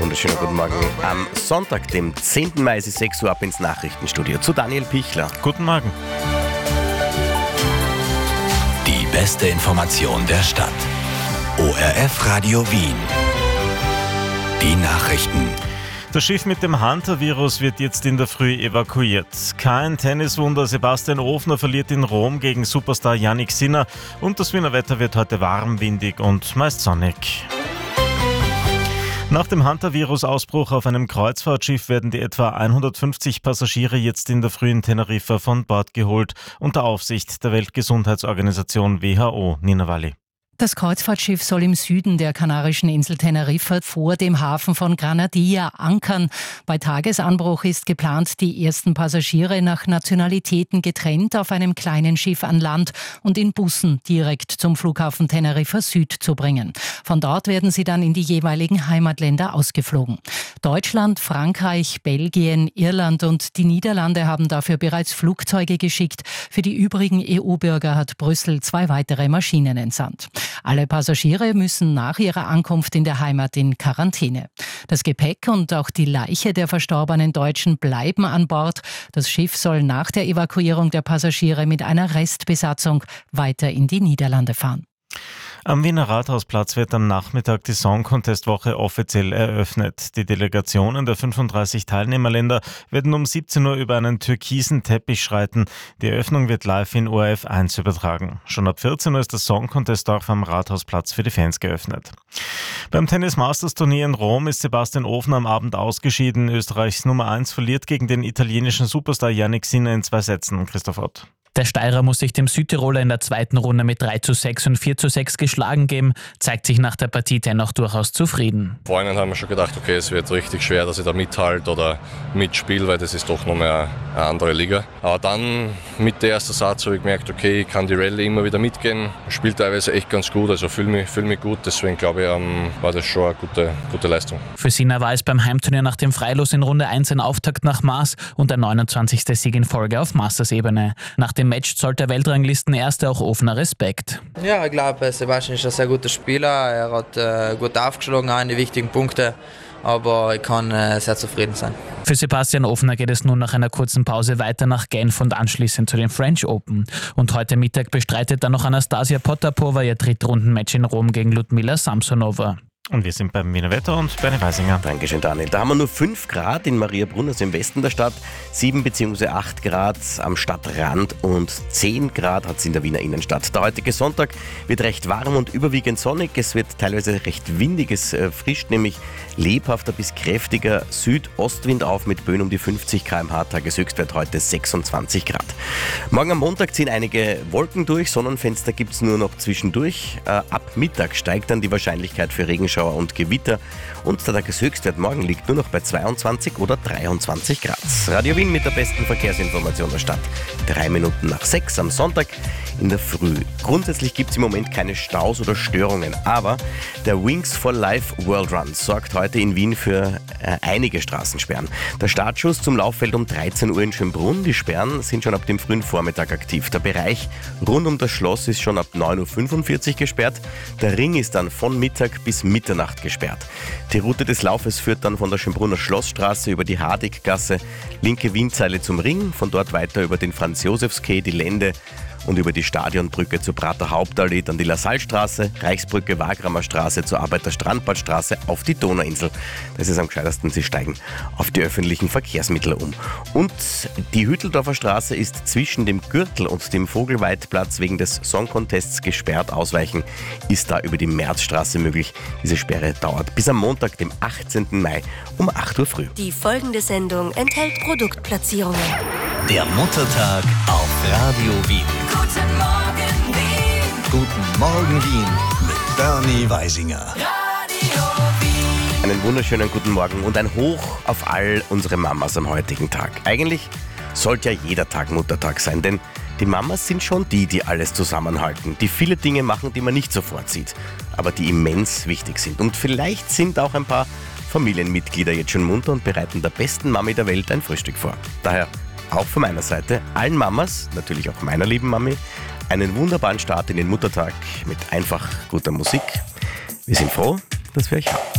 wunderschönen guten Morgen. Am Sonntag, dem 10. Mai, ist es 6 Uhr, ab ins Nachrichtenstudio zu Daniel Pichler. Guten Morgen. Die beste Information der Stadt. ORF Radio Wien. Die Nachrichten. Das Schiff mit dem Hunter-Virus wird jetzt in der Früh evakuiert. Kein Tenniswunder, Sebastian Ofner verliert in Rom gegen Superstar Jannik Sinner und das Wiener Wetter wird heute warm, windig und meist sonnig. Nach dem Hunter-Virus-Ausbruch auf einem Kreuzfahrtschiff werden die etwa 150 Passagiere jetzt in der Früh in Teneriffa von Bord geholt, unter Aufsicht der Weltgesundheitsorganisation WHO. Nina Walli. Das Kreuzfahrtschiff soll im Süden der kanarischen Insel Teneriffa vor dem Hafen von Granadilla ankern. Bei Tagesanbruch ist geplant, die ersten Passagiere nach Nationalitäten getrennt auf einem kleinen Schiff an Land und in Bussen direkt zum Flughafen Teneriffa Süd zu bringen. Von dort werden sie dann in die jeweiligen Heimatländer ausgeflogen. Deutschland, Frankreich, Belgien, Irland und die Niederlande haben dafür bereits Flugzeuge geschickt. Für die übrigen EU-Bürger hat Brüssel 2 weitere Maschinen entsandt. Alle Passagiere müssen nach ihrer Ankunft in der Heimat in Quarantäne. Das Gepäck und auch die Leiche der verstorbenen Deutschen bleiben an Bord. Das Schiff soll nach der Evakuierung der Passagiere mit einer Restbesatzung weiter in die Niederlande fahren. Am Wiener Rathausplatz wird am Nachmittag die Song-Contest-Woche offiziell eröffnet. Die Delegationen der 35 Teilnehmerländer werden um 17 Uhr über einen türkisen Teppich schreiten. Die Eröffnung wird live in ORF 1 übertragen. Schon ab 14 Uhr ist das Song-Contest-Dorf am Rathausplatz für die Fans geöffnet. Beim Tennis-Masters-Turnier in Rom ist Sebastian Ofner am Abend ausgeschieden. Österreichs Nummer 1 verliert gegen den italienischen Superstar Jannik Sinner in 2 Sätzen. Christoph Ott. Der Steirer muss sich dem Südtiroler in der zweiten Runde mit 3:6 und 4:6 geschlagen geben, zeigt sich nach der Partie dennoch durchaus zufrieden. Vorhin haben wir schon gedacht, okay, es wird richtig schwer, dass ich da mithalte oder mitspiele, weil das ist doch noch mehr eine andere Liga. Aber dann mit der ersten Satz habe ich gemerkt, okay, ich kann die Rallye immer wieder mitgehen. Spielt teilweise echt ganz gut, also fühle mich gut, deswegen glaube ich, war das schon eine gute Leistung. Für Sinner war es beim Heimturnier nach dem Freilos in Runde 1 ein Auftakt nach Maß und der 29. Sieg in Folge auf Masters-Ebene. Nach dem Match zollt der Weltranglistenerste auch Ofner Respekt. Ja, ich glaube, Sebastian ist ein sehr guter Spieler. Er hat gut aufgeschlagen, auch in die wichtigen Punkte. Aber ich kann sehr zufrieden sein. Für Sebastian Ofner geht es nun nach einer kurzen Pause weiter nach Genf und anschließend zu den French Open. Und heute Mittag bestreitet dann noch Anastasia Potapova ihr Drittrundenmatch in Rom gegen Ludmila Samsonova. Und wir sind beim Wiener Wetter und Bernie Weisinger. Dankeschön, Daniel. Da haben wir nur 5 Grad in Mariabrunn, also im Westen der Stadt, 7 bzw. 8 Grad am Stadtrand und 10 Grad hat es in der Wiener Innenstadt. Der heutige Sonntag wird recht warm und überwiegend sonnig. Es wird teilweise recht windig, es frischt nämlich lebhafter bis kräftiger Südostwind auf mit Böen um die 50 km/h. Tageshöchstwert heute 26 Grad. Morgen am Montag ziehen einige Wolken durch, Sonnenfenster gibt es nur noch zwischendurch. Ab Mittag steigt dann die Wahrscheinlichkeit für Regenschauer und Gewitter und der Tageshöchstwert morgen liegt nur noch bei 22 oder 23 Grad. Radio Wien mit der besten Verkehrsinformation der Stadt. 3 Minuten nach 6 am Sonntag in der Früh. Grundsätzlich gibt es im Moment keine Staus oder Störungen, aber der Wings for Life World Run sorgt heute in Wien für einige Straßensperren. Der Startschuss zum Lauffeld um 13 Uhr in Schönbrunn. Die Sperren sind schon ab dem frühen Vormittag aktiv. Der Bereich rund um das Schloss ist schon ab 9:45 Uhr gesperrt. Der Ring ist dann von Mittag bis Mitternacht gesperrt. Die Route des Laufes führt dann von der Schönbrunner Schlossstraße über die Hardiggasse, linke Wienzeile zum Ring, von dort weiter über den Franz-Josefs-Quai, die Lände und über die Stadionbrücke zur Prater Hauptallee, dann die Lasallstraße, Reichsbrücke, Wagramer Straße zur Arbeiter-Strandbadstraße auf die Donauinsel. Das ist am gescheitesten, Sie steigen auf die öffentlichen Verkehrsmittel um. Und die Hütteldorfer Straße ist zwischen dem Gürtel und dem Vogelweidplatz wegen des Song-Contests gesperrt. Ausweichen ist da über die Märzstraße möglich. Diese Sperre dauert bis am Montag, dem 18. Mai um 8 Uhr früh. Die folgende Sendung enthält Produktplatzierungen. Der Muttertag auf Radio Wien. Guten Morgen, Wien. Guten Morgen Wien mit Bernie Weisinger. Radio Wien. Einen wunderschönen guten Morgen und ein Hoch auf all unsere Mamas am heutigen Tag. Eigentlich sollte ja jeder Tag Muttertag sein, denn die Mamas sind schon die alles zusammenhalten, die viele Dinge machen, die man nicht sofort sieht, aber die immens wichtig sind. Und vielleicht sind auch ein paar Familienmitglieder jetzt schon munter und bereiten der besten Mami der Welt ein Frühstück vor. Daher auch von meiner Seite allen Mamas, natürlich auch meiner lieben Mami, einen wunderbaren Start in den Muttertag mit einfach guter Musik. Wir sind froh, dass wir euch haben.